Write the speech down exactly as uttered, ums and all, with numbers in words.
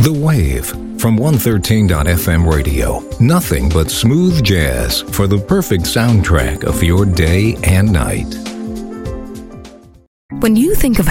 The Wave from one thirteen F M radio. Nothing but smooth jazz for the perfect soundtrack of your day and night. When you think of